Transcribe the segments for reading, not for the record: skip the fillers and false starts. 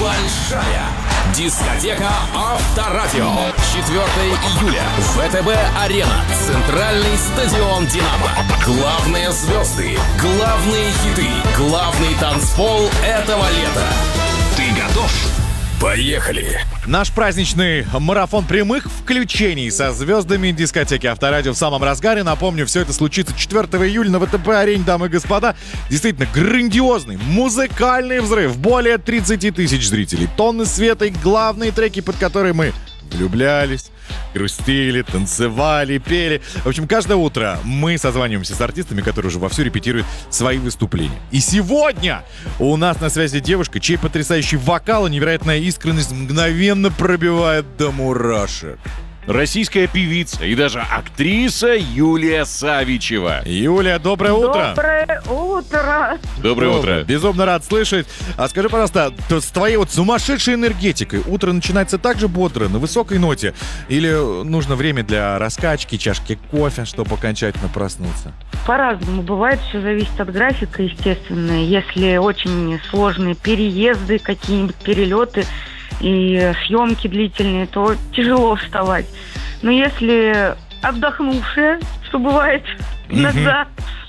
Большая дискотека Авторадио. 4 июля. ВТБ-арена. Центральный стадион «Динамо». Главные звезды, главные хиты, главный танцпол этого лета. Ты готов? Поехали! Наш праздничный марафон прямых включений со звездами дискотеки Авторадио в самом разгаре. Напомню, все это случится 4 июля на ВТБ-арене, дамы и господа. Действительно, грандиозный музыкальный взрыв. Более 30 тысяч зрителей. Тонны света и главные треки, под которые мы влюблялись, грустили, танцевали, пели. В общем, каждое утро мы созваниваемся с артистами, которые уже вовсю репетируют свои выступления. И сегодня у нас на связи девушка, чей потрясающий вокал и невероятная искренность мгновенно пробивает до мурашек. Российская певица и даже актриса Юлия Савичева. Юлия, доброе утро. Доброе утро. Доброе утро. Безумно рад слышать. А скажи, пожалуйста, с твоей вот сумасшедшей энергетикой утро начинается так же бодро, на высокой ноте? Или нужно время для раскачки, чашки кофе, чтобы окончательно проснуться? По-разному бывает, все зависит от графика, естественно. Если очень сложные переезды, какие-нибудь перелеты и съемки длительные, то тяжело вставать. Но если отдохнувшая, что бывает иногда,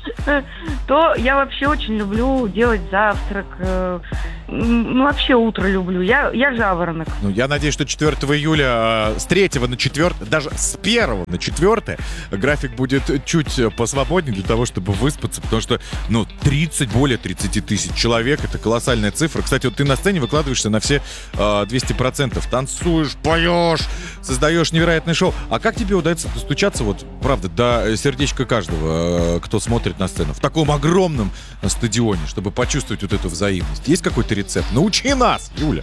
то я вообще очень люблю делать завтрак. Вообще утро люблю. Я жаворонок. Я надеюсь, что 4 июля с 3 на 4, даже с 1 на 4 график будет чуть посвободнее для того, чтобы выспаться, потому что, более 30 тысяч человек, это колоссальная цифра. Кстати, вот ты на сцене выкладываешься на все 200%. Танцуешь, поешь, создаешь невероятное шоу. А как тебе удается достучаться, правда, до сердечка каждого, кто смотрит на сцену в таком огромном стадионе, чтобы почувствовать вот эту взаимность? Есть какой-то рецепт? Научи нас, Юля.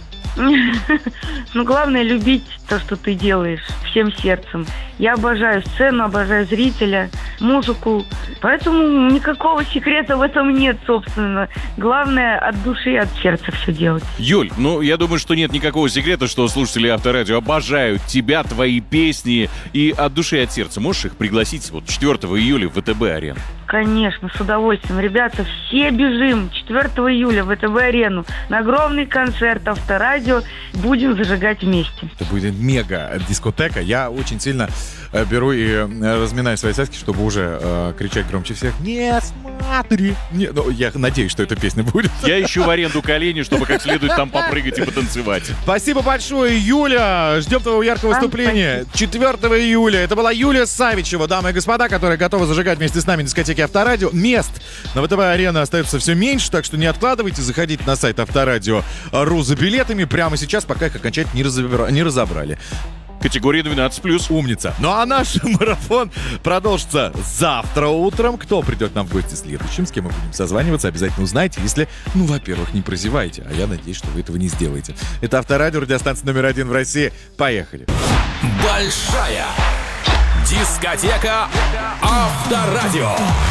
Главное любить то, что ты делаешь, всем сердцем. Я обожаю сцену, обожаю зрителя, музыку. Поэтому никакого секрета в этом нет, собственно. Главное от души и от сердца все делать. Юль, я думаю, что нет никакого секрета, что слушатели Авторадио обожают тебя, твои песни. И от души и от сердца можешь их пригласить 4 июля в ВТБ-арену? Конечно, с удовольствием. Ребята, все бежим 4 июля в ВТБ-арену на огромный концерт Авторадио. Будем зажигать вместе. Это будет мега-дискотека. Я очень сильно беру и разминаю свои саски, чтобы уже кричать громче всех. Не смотри! Я надеюсь, что эта песня будет. Я ищу в аренду колени, чтобы как следует там попрыгать и потанцевать. Спасибо большое, Юля! Ждем твоего яркого выступления 4 июля. Это была Юлия Савичева, дамы и господа, которая готова зажигать вместе с нами дискотеки Авторадио. Мест на ВТБ-арене остается все меньше, так что не откладывайте, заходите на сайт Авторадио.ру за билетами прямо сейчас, пока их окончательно не разобрали. Категория 12+. Умница. А наш марафон продолжится завтра утром. Кто придет нам в гости следующим, с кем мы будем созваниваться, обязательно узнаете, если, во-первых, не прозеваете. А я надеюсь, что вы этого не сделаете. Это Авторадио, радиостанция номер 1 в России. Поехали. Большая дискотека Авторадио.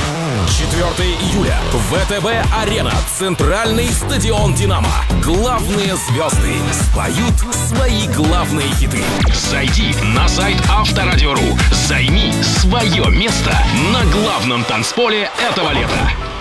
4 июля. ВТБ-арена. Центральный стадион «Динамо». Главные звезды споют свои главные хиты. Зайди на сайт Авторадио.ру. Займи свое место на главном танцполе этого лета.